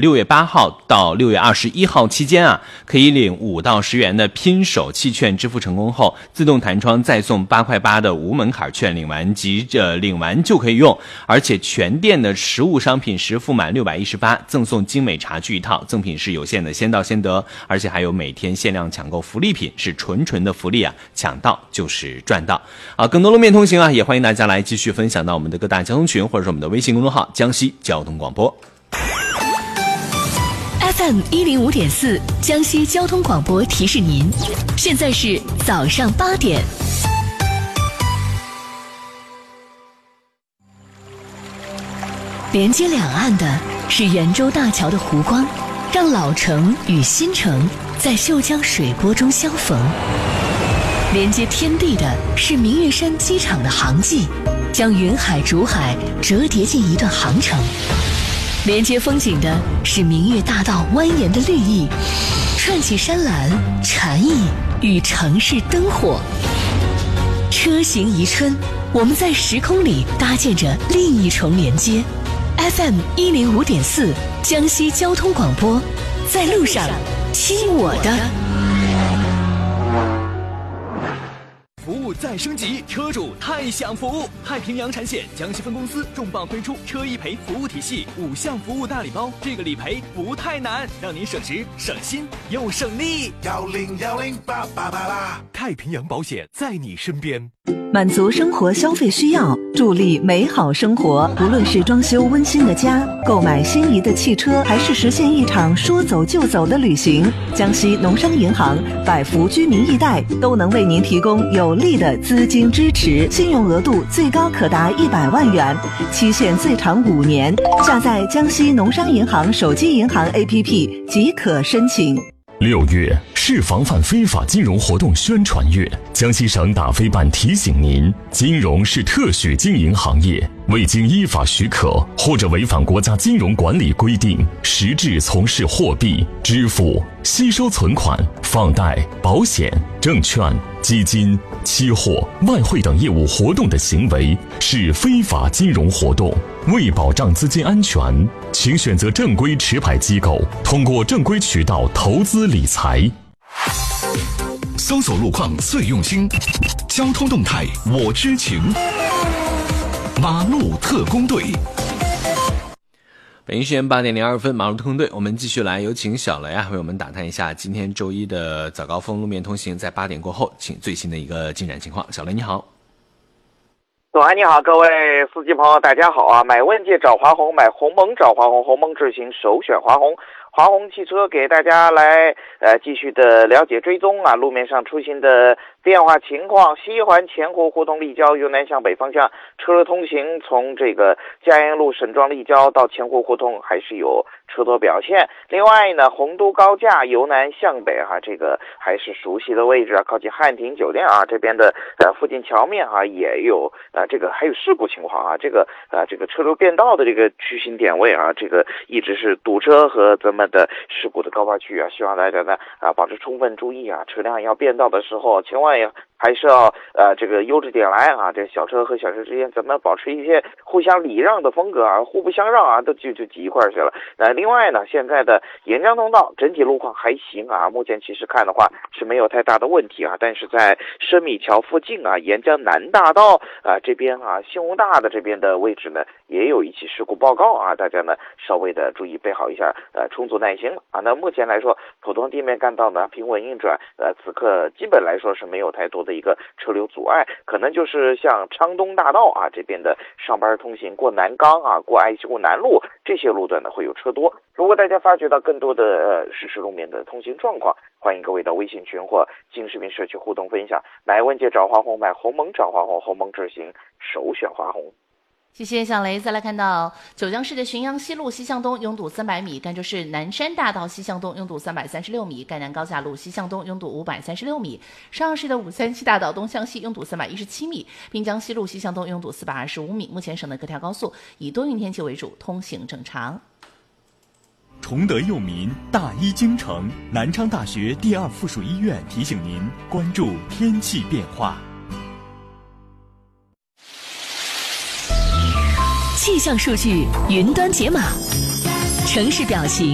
6月8号到6月21号期间啊，可以领5到10元的拼手气券，支付成功后自动弹窗再送8块8的无门槛券，领完就可以用。而且全店的实物商品时付满618赠送精美茶具一套，赠品是有限的，先到先得，而且还有每天限量抢购福利品，是纯的福利啊，抢到就是赚到啊！更多路面通行啊，也欢迎大家来继续分享到我们的各大交通群，或者是我们的微信公众号江西交通广播。 FM 105.4江西交通广播提示您，现在是早上8点。连接两岸的是圆洲大桥的湖光，让老城与新城在秀江水波中相逢。连接天地的是明月山机场的航迹，将云海竹海折叠进一段航程。连接风景的是明月大道蜿蜒的绿意，串起山岚禅意与城市灯火。车行宜春，我们在时空里搭建着另一重连接。FM 105.4江西交通广播，在路上听我的。 服务再升级，车主太享福！太平洋产险江西分公司重磅推出车一赔服务体系5项服务大礼包，这个理赔不太难，让您省时省心又省力。1010888，太平洋保险在你身边。 满足生活消费需要，助力美好生活。无论是装修温馨的家，购买心仪的汽车，还是实现一场说走就走的旅行，江西农商银行百福居民易贷都能为您提供有力的资金支持，信用额度最高可达100万元，期限最长5年。下载江西农商银行手机银行 APP 即可申请。 6月是防范非法金融活动宣传月，江西省打非办提醒您，金融是特许经营行业，未经依法许可或者违反国家金融管理规定，实质从事货币、支付、吸收存款、放贷、保险、证券、基金、期货、外汇等业务活动的行为，是非法金融活动。为保障资金安全，请选择正规持牌机构，通过正规渠道投资理财。 搜索路况最用心，交通动态我知情。马路特工队。 北京时间8点02分，马路特工队，我们继续来有请小雷啊，为我们打探一下今天周一的早高峰路面通行在8点过后请最新的一个进展情况。小雷你好。 左安你好，各位司机朋友大家好啊！买问界找华虹，买鸿蒙找华虹，鸿蒙智行首选华虹。华虹汽车给大家来继续的了解追踪啊路面上出行的变化情况。西环前湖胡同立交由南向北方向车流通行，从这个嘉阳路沈庄立交到前湖胡同还是有车多表现。另外呢，洪都高架由南向北这个还是熟悉的位置啊，靠近汉庭酒店啊这边的附近桥面也有这个还有事故情况啊，这个车流变道的这个区心点位啊，这个一直是堵车和咱们的事故的高发区啊，希望大家呢保持充分注意啊，车辆要变道的时候千万还是要这个优质点来啊，这小车和小车之间咱们保持一些互相礼让的风格啊，互不相让啊，都就挤一块去了。另外呢，现在的沿江通道整体路况还行啊，目前其实看的话是没有太大的问题啊，但是在深米桥附近啊，沿江南大道这边啊，新宏大的这边的位置呢，也有一起事故报告啊，大家呢稍微的注意备好一下充足耐心了啊。那目前来说，普通地面干道呢平稳运转，此刻基本来说是没有太多的一个车流阻碍，可能就是像昌东大道啊这边的上班通行过南岗啊，过爱溪湖南路这些路段呢会有车多。如果大家发觉到更多的实时路面的通行状况，欢迎各位到微信群或京视频社区互动分享。买问界找华虹，买鸿蒙找华虹，鸿蒙智行首选华虹。 谢谢小雷。再来看到九江市的浔阳西路西向东拥堵300米，赣州市南山大道西向东拥堵336米，赣南高架路西向东拥堵536米，上阳市的537大道东向西拥堵317米，滨江西路西向东拥堵425米。目前省内各条高速以多云天气为主，通行正常。 崇德佑民，大医精诚，南昌大学第2附属医院提醒您关注天气变化。 气象数据云端解码，城市表情